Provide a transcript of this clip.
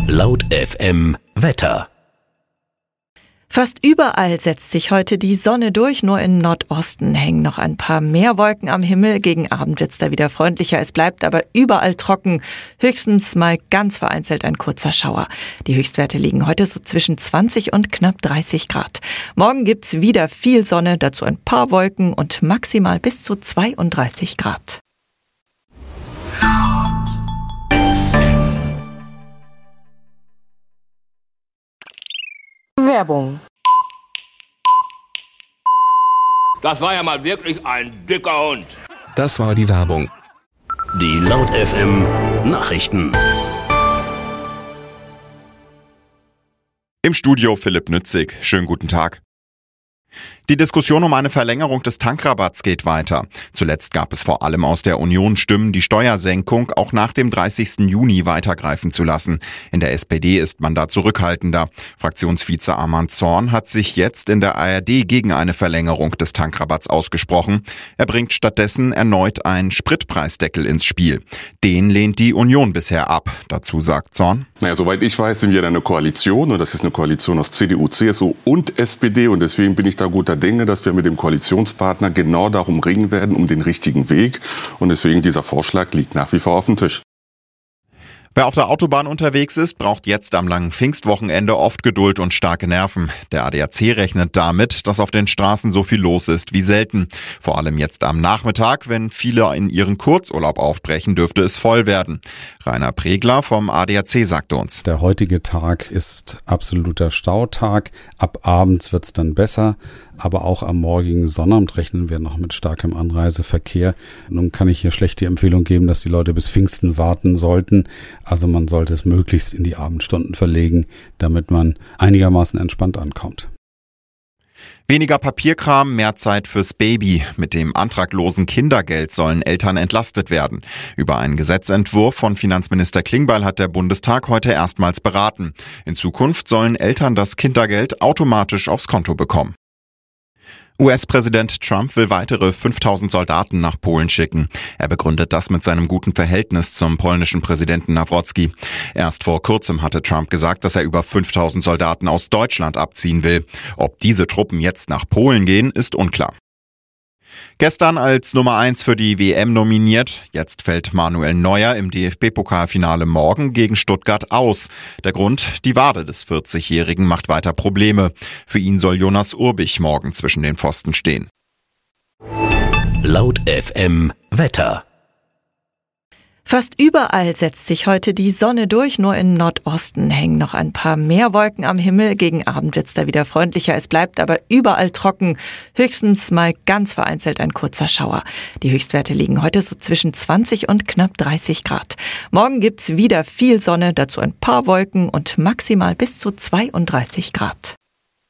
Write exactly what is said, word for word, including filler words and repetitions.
Laut F M Wetter. Fast überall setzt sich heute die Sonne durch, nur im Nordosten hängen noch ein paar mehr Wolken am Himmel. Gegen Abend wird's da wieder freundlicher, es bleibt aber überall trocken. Höchstens mal ganz vereinzelt ein kurzer Schauer. Die Höchstwerte liegen heute so zwischen zwanzig und knapp dreißig Grad. Morgen gibt's wieder viel Sonne, dazu ein paar Wolken und maximal bis zu zweiunddreißig Grad. Werbung. Das war ja mal wirklich ein dicker Hund. Das war die Werbung. Die Laut F M Nachrichten. Im Studio Philipp Nützig. Schönen guten Tag. Die Diskussion um eine Verlängerung des Tankrabatts geht weiter. Zuletzt gab es vor allem aus der Union Stimmen, die Steuersenkung auch nach dem dreißigsten Juni weitergreifen zu lassen. In der S P D ist man da zurückhaltender. Fraktionsvize Arman Zorn hat sich jetzt in der A R D gegen eine Verlängerung des Tankrabatts ausgesprochen. Er bringt stattdessen erneut einen Spritpreisdeckel ins Spiel. Den lehnt die Union bisher ab. Dazu sagt Zorn: Naja, soweit ich weiß, sind wir da eine Koalition und das ist eine Koalition aus C D U, C S U und S P D und deswegen bin ich da guter Dinge, dass wir mit dem Koalitionspartner genau darum ringen werden, um den richtigen Weg. Und deswegen dieser Vorschlag liegt nach wie vor auf dem Tisch. Wer auf der Autobahn unterwegs ist, braucht jetzt am langen Pfingstwochenende oft Geduld und starke Nerven. Der A D A C rechnet damit, dass auf den Straßen so viel los ist wie selten. Vor allem jetzt am Nachmittag, wenn viele in ihren Kurzurlaub aufbrechen, dürfte es voll werden. Rainer Pregler vom A D A C sagte uns: Der heutige Tag ist absoluter Stautag. Ab abends wird's dann besser. Aber auch am morgigen Sonnabend rechnen wir noch mit starkem Anreiseverkehr. Nun kann ich hier schlecht die Empfehlung geben, dass die Leute bis Pfingsten warten sollten. Also man sollte es möglichst in die Abendstunden verlegen, damit man einigermaßen entspannt ankommt. Weniger Papierkram, mehr Zeit fürs Baby. Mit dem antraglosen Kindergeld sollen Eltern entlastet werden. Über einen Gesetzentwurf von Finanzminister Klingbeil hat der Bundestag heute erstmals beraten. In Zukunft sollen Eltern das Kindergeld automatisch aufs Konto bekommen. U S-Präsident Trump will weitere fünftausend Soldaten nach Polen schicken. Er begründet das mit seinem guten Verhältnis zum polnischen Präsidenten Nawrocki. Erst vor kurzem hatte Trump gesagt, dass er über fünftausend Soldaten aus Deutschland abziehen will. Ob diese Truppen jetzt nach Polen gehen, ist unklar. Gestern als Nummer eins für die W M nominiert. Jetzt fällt Manuel Neuer im D F B-Pokalfinale morgen gegen Stuttgart aus. Der Grund: die Wade des vierzigjährigen macht weiter Probleme. Für ihn soll Jonas Urbich morgen zwischen den Pfosten stehen. Laut F M Wetter. Fast überall setzt sich heute die Sonne durch, nur im Nordosten hängen noch ein paar mehr Wolken am Himmel. Gegen Abend wird's da wieder freundlicher, es bleibt aber überall trocken. Höchstens mal ganz vereinzelt ein kurzer Schauer. Die Höchstwerte liegen heute so zwischen zwanzig und knapp dreißig Grad. Morgen gibt's wieder viel Sonne, dazu ein paar Wolken und maximal bis zu zweiunddreißig Grad.